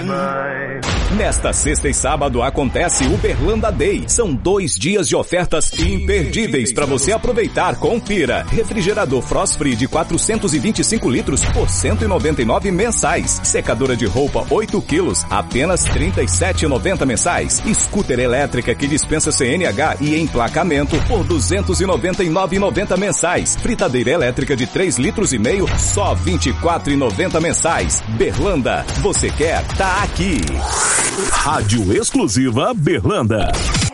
Nesta sexta e sábado acontece o Berlanda Day. São 2 dias de ofertas imperdíveis para você aproveitar. Confira. Refrigerador Frost Free de 425 litros por R$ 199 mensais. Secadora de roupa 8 quilos, apenas R$ 37,90 mensais. Scooter elétrica que dispensa CNH e emplacamento por R$ 299,90 mensais. Fritadeira elétrica de 3 litros e meio, só R$ 24,90 mensais. Berlanda, você quer? Tá aqui. Rádio exclusiva Berlanda.